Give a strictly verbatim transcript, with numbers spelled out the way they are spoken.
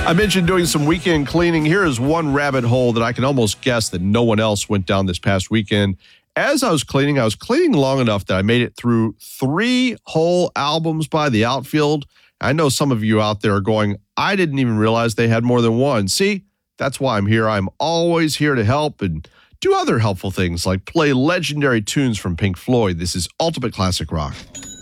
I mentioned doing some weekend cleaning. Here is one rabbit hole that I can almost guess that no one else went down this past weekend. As I was cleaning, I was cleaning long enough that I made it through three whole albums by The Outfield. I know some of you out there are going, I didn't even realize they had more than one. See, that's why I'm here. I'm always here to help and do other helpful things like play legendary tunes from Pink Floyd. This is Ultimate Classic Rock.